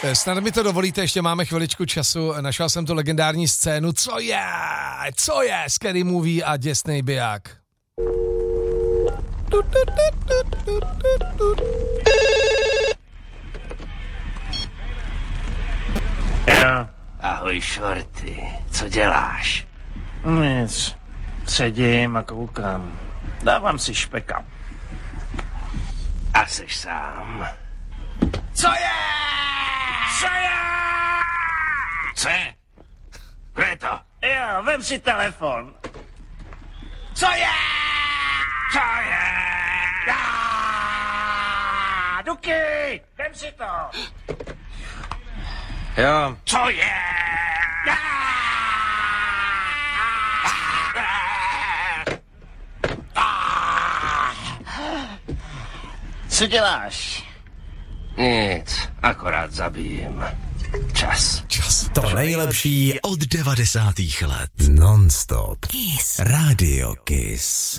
Snad mi to dovolíte, ještě máme chviličku času. Našel jsem tu legendární scénu. Co je? Scary Movie a Děsnej biják. Jo. Ahoj, Shorty. Co děláš? Nic. Sedím a koukám. Dávám si špeka. A seš sám. Co je? Co je? Kdo je to? Jo, vem si telefon. Co je? Duky, vem si to. Jo. Co je? Co děláš? Nic, akorát zabijím. Čas. To nejlepší od 90. let. Non-stop. Kiss. Radio Kiss.